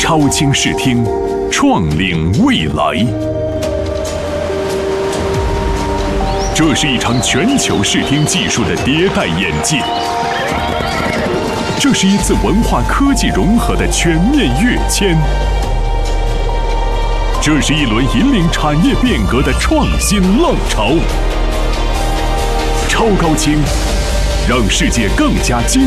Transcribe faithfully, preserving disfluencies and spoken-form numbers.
超轻视听，创领未来。这是一场全球视听技术的迭代演进，这是一次文化科技融合的全面跃迁，这是一轮引领产业变革的创新浪潮。超高清，让世界更加精